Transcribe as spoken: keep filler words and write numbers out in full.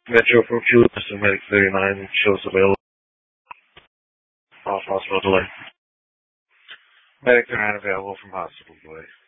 Metro from Fuel to Medic thirty-nine shows available. Off hospital delay. Medic thirty-nine available from hospital delay.